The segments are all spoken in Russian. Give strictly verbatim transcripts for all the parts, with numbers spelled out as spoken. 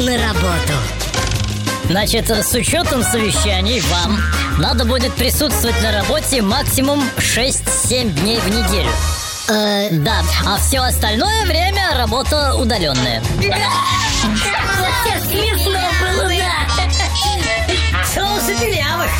на работу. Значит, с учетом совещаний вам надо будет присутствовать на работе максимум шесть-семь дней в неделю. Э, да, а все остальное время работа удаленная. Смешно было, да. Шоу Шепелявых.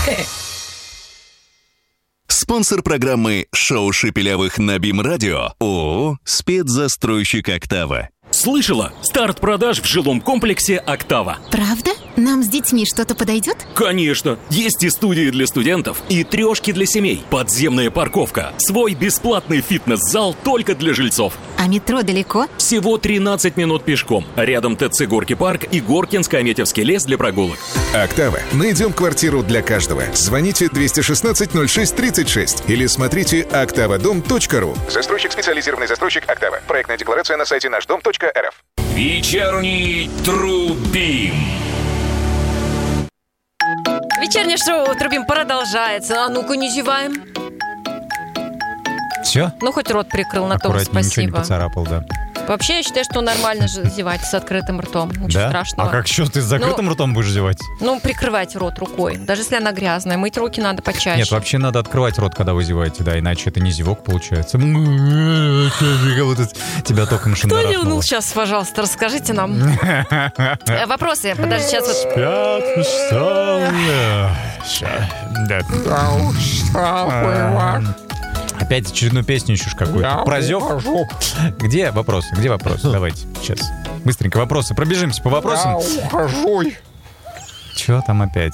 Спонсор программы «Шоу Шепелявых» на БИМ-радио ООО «Спецзастройщик Октава». Слышала? Старт продаж в жилом комплексе «Октава». Правда? Нам с детьми что-то подойдет? Конечно! Есть и студии для студентов, и трешки для семей, подземная парковка, свой бесплатный фитнес-зал только для жильцов. А метро далеко? Всего тринадцать минут пешком. Рядом ТЦ «Горки парк» и Горкинско-Аметьевский лес для прогулок. «Октава». Найдем квартиру для каждого. Звоните двести шестнадцать ноль шесть тридцать шесть или смотрите октавадом точка ру. Застройщик, специализированный застройщик «Октава». Проектная декларация на сайте наш дом точка эр эф. Вечерний Трубим. Вечернее шоу «Трубим» продолжается. А ну-ка, не зеваем. Все? Ну, хоть рот прикрыл, на том Аккуратнее, ничего не спасибо. поцарапал, да. Вообще, я считаю, что нормально же зевать с открытым ртом. Ничего Да? страшного. А как, что, ты с закрытым Ну, ртом будешь зевать? Ну, прикрывать рот рукой. Даже если она грязная. Мыть руки надо почаще. Нет, вообще надо открывать рот, когда вы зеваете, да, иначе это не зевок получается. Как будто тебя током Кто ливнул шандарахнуло. сейчас, пожалуйста, расскажите нам. Э, Вопросы. Подожди, сейчас вот... Спят, встали. Да. Опять очередную песню ищешь какую-то. Про зев? Где вопросы? Где вопросы? Давайте, сейчас. Быстренько вопросы. Пробежимся по вопросам. Я ухожу. Чего там опять?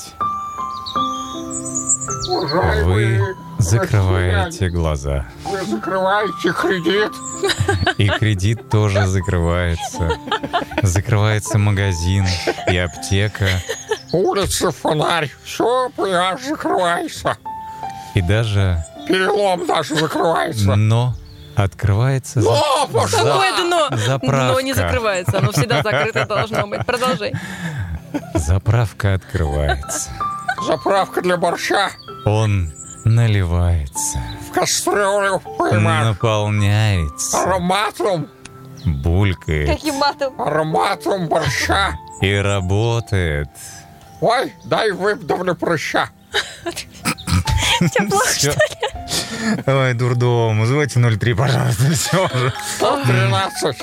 Вы закрываете глаза. Вы закрываете кредит. И кредит тоже закрывается. Закрывается магазин и аптека. Улица, фонарь. Все, пляж закрывается. И даже... Перелом даже закрывается. Но открывается... за- О, пошла! Какое дно? Заправка. Дно не закрывается. Оно всегда закрыто должно быть. Продолжай. Заправка открывается. Заправка для борща. Он наливается. В кастрюлю поймать. Наполняется. Ароматом. Булькает. Каким матом? Ароматом борща. И работает. Ой, дай выдавлю прыща. Тебе плохо, Всё. что ли? Ой, дурдом. Вызывайте ноль три, пожалуйста. Все уже. сто тринадцать.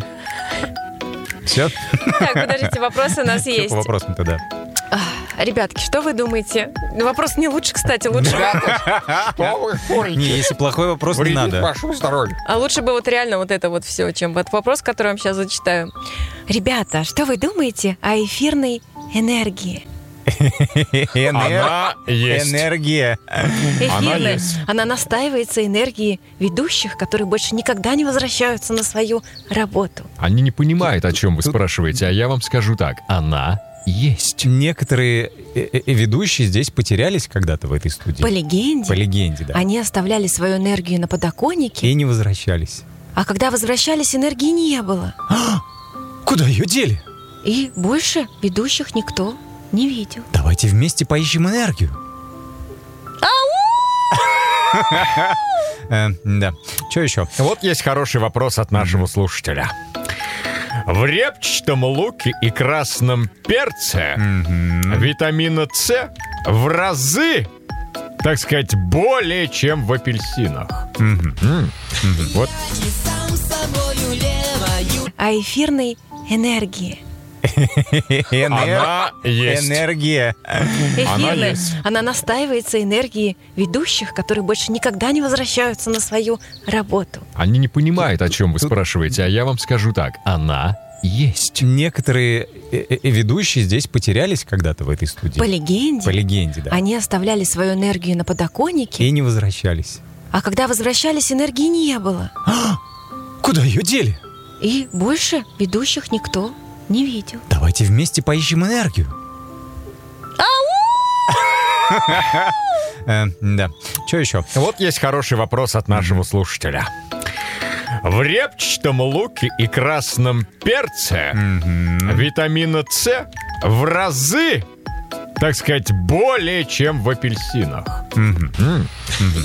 Все? Так, подождите, вопросы у нас Всё есть. по вопросам тогда. Ребятки, что вы думаете? Вопрос не лучше, кстати, лучше. Ребята, что вы курите? Не, если плохой вопрос, не Вредит надо. вашему здоровью. А лучше бы вот реально вот это вот все, чем вот вопрос, который я вам сейчас зачитаю. Ребята, что вы думаете о эфирной энергии? Она есть. Энергия. Эфирная. есть. Она настаивается энергией ведущих, которые больше никогда не возвращаются на свою работу. Они не понимают, о чем вы спрашиваете, а я вам скажу так. Она есть. Некоторые э, э, ведущие здесь потерялись когда-то в этой студии. По легенде, По легенде, да. они оставляли свою энергию на подоконнике, И не возвращались. а когда возвращались, энергии не было. Куда ее дели? И больше ведущих никто не видел. Давайте вместе поищем энергию. Э, Да. Что еще? Вот есть хороший вопрос от нашего слушателя. В репчатом луке и красном перце витамина С в разы, так сказать, более чем в апельсинах. М. Вот. А эфирной энергии. Она есть. Энергия. Эфирная. есть. Она настаивается энергией ведущих, которые больше никогда не возвращаются на свою работу. Они не понимают, о чем вы спрашиваете, а я вам скажу так. Она есть. Некоторые э, э, ведущие здесь потерялись когда-то в этой студии. По легенде, По легенде, да. они оставляли свою энергию на подоконнике, И не возвращались. а когда возвращались, энергии не было. Куда ее дели? И больше ведущих никто не видел. Давайте вместе поищем энергию. Э, Да. Что еще? Вот есть хороший вопрос от нашего слушателя. В репчатом луке и красном перце витамина С в разы, так сказать, более чем в апельсинах. М.